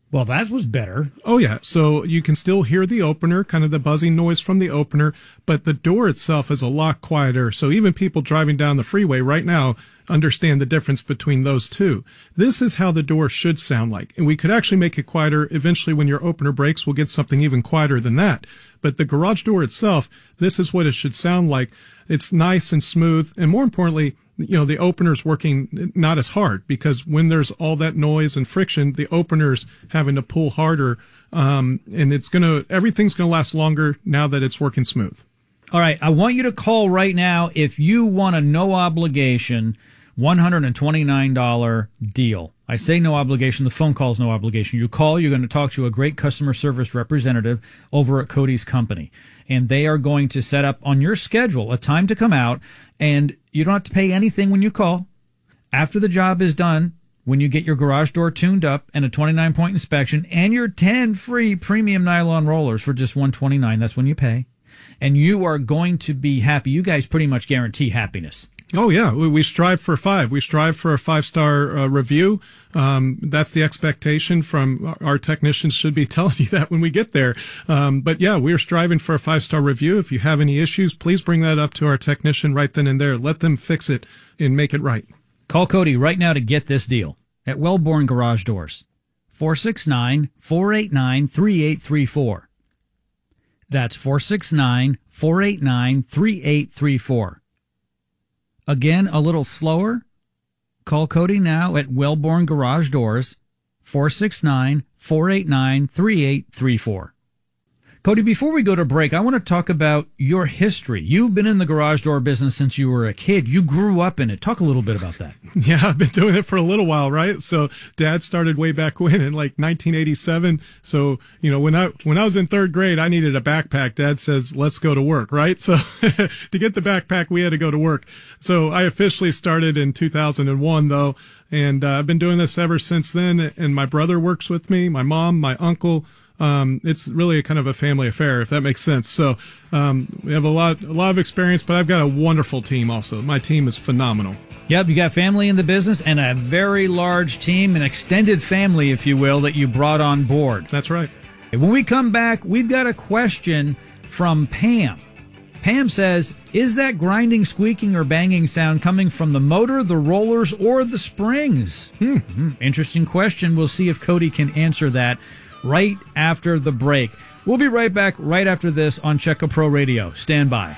Well, that was better. Oh, yeah. So you can still hear the opener, kind of the buzzing noise from the opener, but the door itself is a lot quieter. So even people driving down the freeway right now understand the difference between those two. This is how the door should sound like. And we could actually make it quieter. Eventually, when your opener breaks, we'll get something even quieter than that. But the garage door itself, this is what it should sound like. It's nice and smooth. And more importantly, the opener's working not as hard, because when there's all that noise and friction, the opener's having to pull harder. And everything's going to last longer now that it's working smooth. All right. I want you to call right now if you want a no obligation $129 deal. I say no obligation. The phone call is no obligation. You call, you're going to talk to a great customer service representative over at Cody's company, and they are going to set up on your schedule a time to come out, and you don't have to pay anything when you call. After the job is done, when you get your garage door tuned up and a 29-point inspection and your 10 free premium nylon rollers for just $129, that's when you pay, and you are going to be happy. You guys pretty much guarantee happiness. Oh, yeah. We strive for 5. We strive for a 5-star review. That's the expectation from our technicians. Should be telling you that when we get there. But yeah, we're striving for a 5-star review. If you have any issues, please bring that up to our technician right then and there. Let them fix it and make it right. Call Cody right now to get this deal at Wellborn Garage Doors. 469-489-3834. That's 469-489-3834. Again, a little slower. Call Cody now at Wellborn Garage Doors, 469-489-3834. Cody, before we go to break, I want to talk about your history. You've been in the garage door business since you were a kid. You grew up in it. Talk a little bit about that. Yeah, I've been doing it for a little while, right? So Dad started way back when in like 1987. So, when I was in 3rd grade, I needed a backpack. Dad says, let's go to work, right? So to get the backpack, we had to go to work. So I officially started in 2001 though. And I've been doing this ever since then. And my brother works with me, my mom, my uncle. It's really a kind of a family affair, if that makes sense. So we have a lot of experience, but I've got a wonderful team also. My team is phenomenal. Yep, you got family in the business and a very large team, an extended family, if you will, that you brought on board. That's right. When we come back, we've got a question from Pam. Pam says, is that grinding, squeaking, or banging sound coming from the motor, the rollers, or the springs? Interesting question. We'll see if Cody can answer that right after the break. We'll be right back right after this on Checka Pro Radio. Stand by.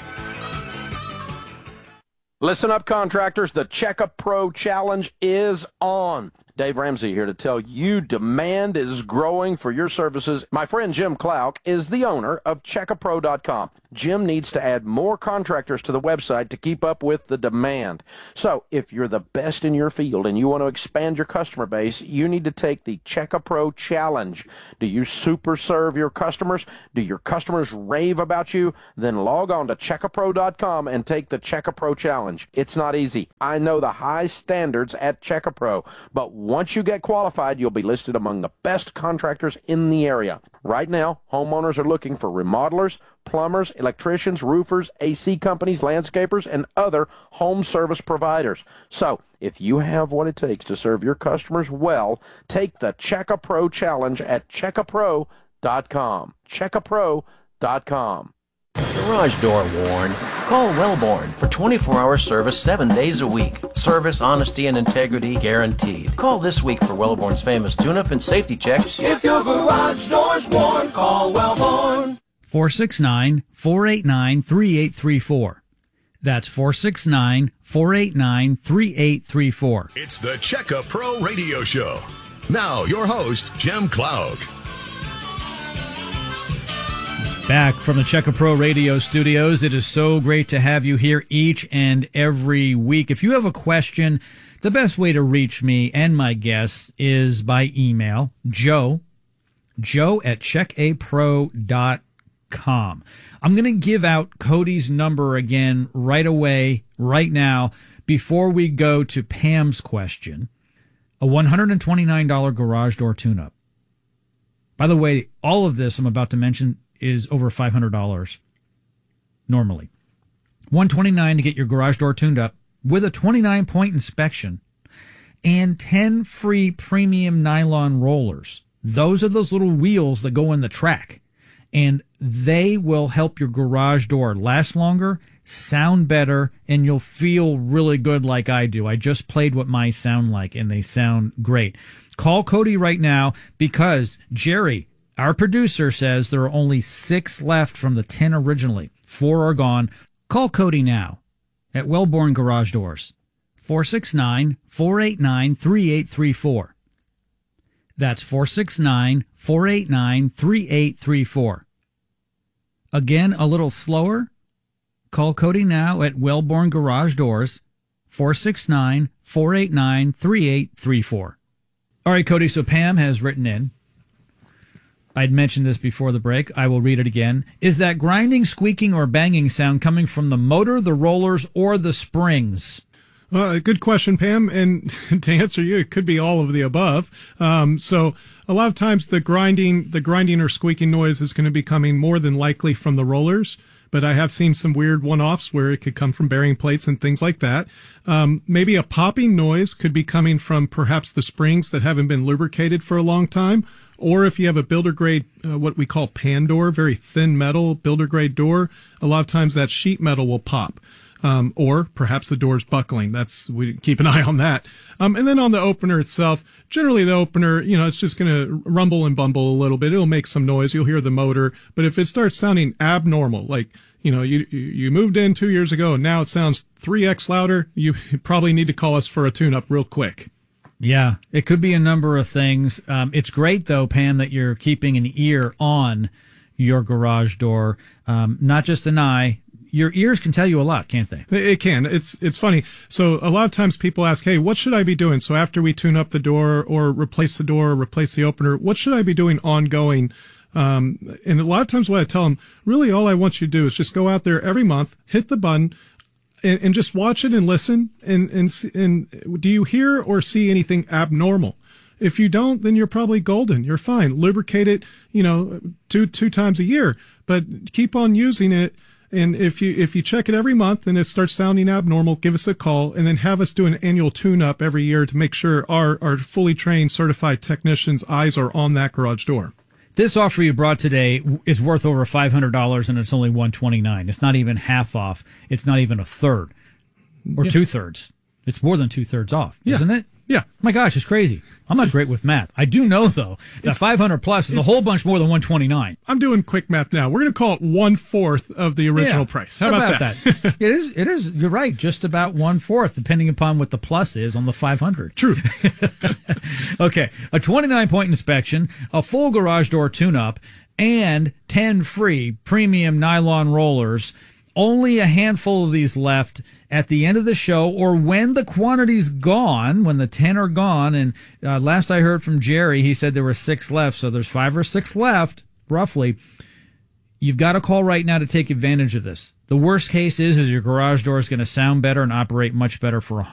Listen up, contractors. The Checka Pro Challenge is on. Dave Ramsey here to tell you demand is growing for your services. My friend Jim Klauck is the owner of CheckaPro.com. Jim needs to add more contractors to the website to keep up with the demand. So if you're the best in your field and you want to expand your customer base, you need to take the Checka Pro Challenge. Do you super serve your customers? Do your customers rave about you? Then log on to CheckaPro.com and take the Checka Pro Challenge. It's not easy. I know the high standards at Checka Pro, but once you get qualified, you'll be listed among the best contractors in the area. Right now, homeowners are looking for remodelers, plumbers, electricians, roofers, AC companies, landscapers, and other home service providers. So, if you have what it takes to serve your customers well, take the Checka Pro Challenge at CheckaPro.com. CheckaPro.com. Garage door worn? Call Wellborn for 24-hour service 7 days a week. Service, honesty, and integrity guaranteed. Call this week for Wellborn's famous tune-up and safety checks. If your garage door's worn, call Wellborn. 469-489-3834. That's 469-489-3834. It's the Checka Pro Radio Show. Now, your host, Jim Klauck. Back from the Checka Pro Radio studios. It is so great to have you here each and every week. If you have a question, the best way to reach me and my guests is by email, joe at checkapro.com. I'm going to give out Cody's number again right away, right now, before we go to Pam's question. A $129 garage door tune-up. By the way, all of this I'm about to mention is over $500 normally. $129 to get your garage door tuned up with a 29-point inspection and 10 free premium nylon rollers Those are those little wheels that go in the track, and they will help your garage door last longer, sound better, and you'll feel really good like I do. I just played what mine sound like, and they sound great. Call Cody right now because Jerry, our producer, says there are only 6 left from the 10 originally. 4 are gone. Call Cody now at Wellborn Garage Doors, 469-489-3834. That's 469-489-3834. Again, a little slower. Call Cody now at Wellborn Garage Doors, 469-489-3834. All right, Cody, so Pam has written in. I'd mentioned this before the break. I will read it again. Is that grinding, squeaking, or banging sound coming from the motor, the rollers, or the springs? Well, good question, Pam. And to answer you, it could be all of the above. So a lot of times the grinding or squeaking noise is going to be coming more than likely from the rollers. But I have seen some weird one-offs where it could come from bearing plates and things like that. Maybe a popping noise could be coming from perhaps the springs that haven't been lubricated for a long time. Or if you have a builder grade, what we call pan door, very thin metal builder grade door, a lot of times that sheet metal will pop. Or perhaps the door's buckling. We keep an eye on that. And then on the opener itself, generally the opener, it's just going to rumble and bumble a little bit. It'll make some noise. You'll hear the motor. But if it starts sounding abnormal, like, you moved in 2 years ago and now it sounds 3x louder, you probably need to call us for a tune-up real quick. Yeah, it could be a number of things. It's great, though, Pam, that you're keeping an ear on your garage door, not just an eye. Your ears can tell you a lot, can't they? It can. It's funny. So a lot of times people ask, hey, what should I be doing? So after we tune up the door or replace the door or replace the opener, what should I be doing ongoing? And a lot of times what I tell them, really all I want you to do is just go out there every month, hit the button, and just watch it and listen. And do you hear or see anything abnormal? If you don't, then you're probably golden. You're fine. Lubricate it, two times a year, but keep on using it. And if you check it every month and it starts sounding abnormal, give us a call and then have us do an annual tune-up every year to make sure our fully trained certified technicians' eyes are on that garage door. This offer you brought today is worth over $500 and it's only $129. It's not even half off. It's not even a third or 2/3. It's more than 2/3 off, isn't it? Yeah. My gosh, it's crazy. I'm not great with math. I do know, though, that 500 plus is a whole bunch more than 129. I'm doing quick math now. We're going to call it 1/4 of the original price. How about that? It is. You're right. Just about 1/4, depending upon what the plus is on the 500. True. Okay. A 29-point inspection, a full garage door tune-up, and 10 free premium nylon rollers. Only a handful of these left at the end of the show or when the quantity's gone, when the 10 are gone. And last I heard from Jerry, he said there were 6 left. So there's 5 or 6 left, roughly. You've got to call right now to take advantage of this. The worst case is your garage door is going to sound better and operate much better for